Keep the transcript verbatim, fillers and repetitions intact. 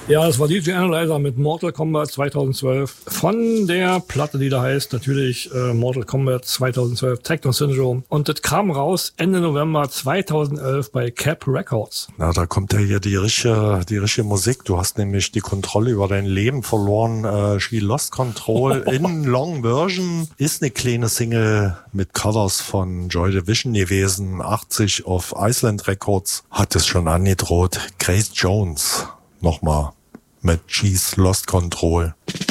Ja, das war D J Analyzer mit Mortal Kombat zweitausendzwölf von der Platte, die da heißt natürlich äh, Mortal Kombat zweitausendzwölf Techno Syndrome. Und das kam raus Ende November zweitausendelf bei Cap Records. Na, da kommt ja hier die richtige, die richtige Musik. Du hast nämlich die Kontrolle über dein Leben verloren. Äh, She Lost Control in Long Version ist eine kleine Single mit Covers von Joy Division gewesen. achtzig auf Iceland Records hat es schon angedroht. Grace Jones nochmal mit She's Lost Control.